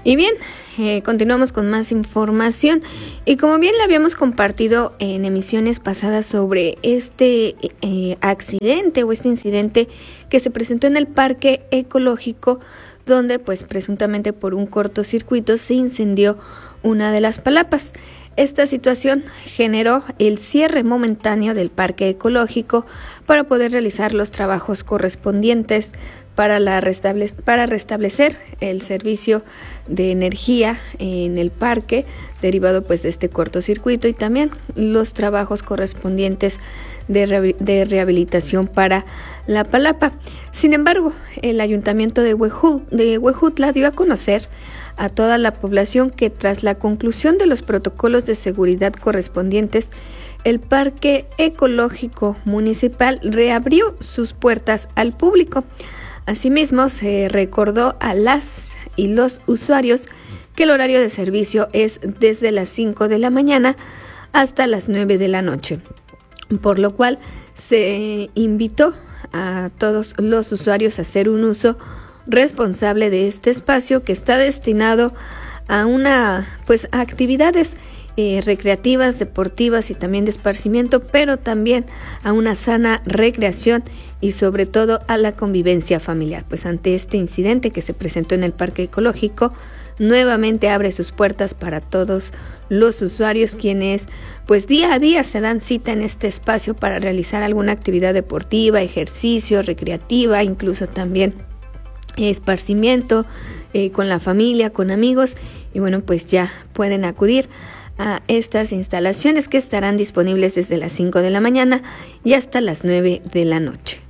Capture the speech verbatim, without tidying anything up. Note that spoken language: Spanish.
Y bien, eh, continuamos con más información y como bien le habíamos compartido en emisiones pasadas sobre este eh, accidente o este incidente que se presentó en el Parque Ecológico, donde pues presuntamente por un cortocircuito se incendió una de las palapas. Esta situación generó el cierre momentáneo del Parque Ecológico para poder realizar los trabajos correspondientes para, la restable- para restablecer el servicio de energía en el parque, derivado pues de este cortocircuito, y también los trabajos correspondientes de, re- de rehabilitación para la palapa. Sin embargo, el Ayuntamiento de, Huejut- de Huejutla dio a conocer a toda la población que tras la conclusión de los protocolos de seguridad correspondientes, el Parque Ecológico Municipal reabrió sus puertas al público. Asimismo, se recordó a las y los usuarios que el horario de servicio es desde las cinco de la mañana hasta las nueve de la noche, por lo cual se invitó a todos los usuarios a hacer un uso responsable de este espacio que está destinado a una pues a actividades eh, recreativas, deportivas y también de esparcimiento, pero también a una sana recreación y sobre todo a la convivencia familiar. Pues ante este incidente que se presentó en el Parque Ecológico, nuevamente abre sus puertas para todos los usuarios quienes pues día a día se dan cita en este espacio para realizar alguna actividad deportiva, ejercicio, recreativa, incluso también esparcimiento eh, con la familia, con amigos, y bueno, pues ya pueden acudir a estas instalaciones que estarán disponibles desde las cinco de la mañana y hasta las nueve de la noche.